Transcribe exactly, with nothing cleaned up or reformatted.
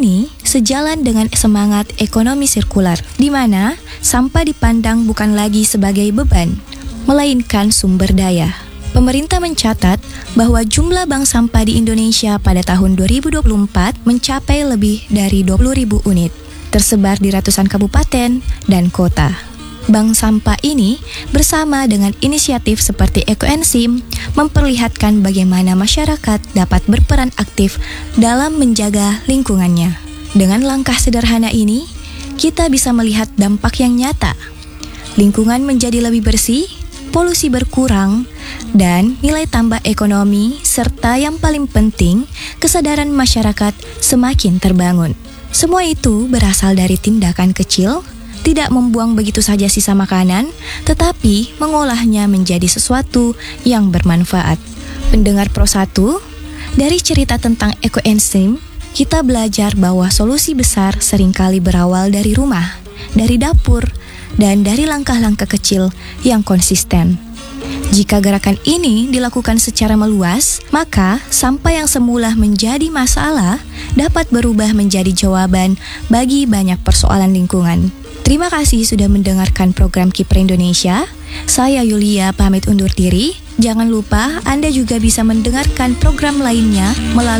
ini sejalan dengan semangat ekonomi sirkular, di mana sampah dipandang bukan lagi sebagai beban, melainkan sumber daya. Pemerintah mencatat bahwa jumlah bank sampah di Indonesia pada tahun dua ribu dua puluh empat mencapai lebih dari dua puluh ribu unit, tersebar di ratusan kabupaten dan kota. Bank sampah ini bersama dengan inisiatif seperti EkoEnsim memperlihatkan bagaimana masyarakat dapat berperan aktif dalam menjaga lingkungannya. Dengan langkah sederhana ini, kita bisa melihat dampak yang nyata. Lingkungan menjadi lebih bersih, polusi berkurang, dan nilai tambah ekonomi, serta yang paling penting, kesadaran masyarakat semakin terbangun. Semua itu berasal dari tindakan kecil, tidak membuang begitu saja sisa makanan, tetapi mengolahnya menjadi sesuatu yang bermanfaat. Pendengar Pro satu, dari cerita tentang EkoEnsim, kita belajar bahwa solusi besar seringkali berawal dari rumah, dari dapur, dan dari langkah-langkah kecil yang konsisten. Jika gerakan ini dilakukan secara meluas, maka sampah yang semula menjadi masalah dapat berubah menjadi jawaban bagi banyak persoalan lingkungan. Terima kasih sudah mendengarkan program Kiper Indonesia. Saya Yulia pamit undur diri. Jangan lupa Anda juga bisa mendengarkan program lainnya melalui